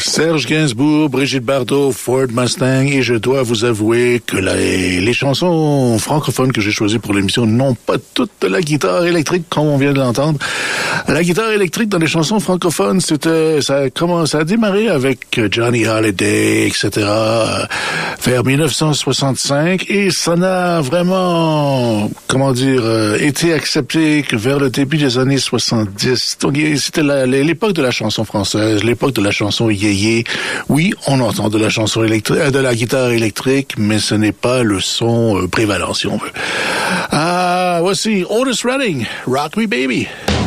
Serge Gainsbourg, Brigitte Bardot, Ford Mustang, et je dois vous avouer que les chansons francophones que j'ai choisies pour l'émission n'ont pas toute de la guitare électrique comme on vient de l'entendre. La guitare électrique dans les chansons francophones, ça a démarré avec Johnny Hallyday, etc., vers 1965, et ça n'a vraiment, été accepté que vers le début des années 70. Donc, c'était l'époque de la chanson française, l'époque de la chanson yéyé. Oui, on entend de la chanson électrique, de la guitare électrique, mais ce n'est pas le son prévalent, si on veut. Voici Otis Redding, Rock Me Baby.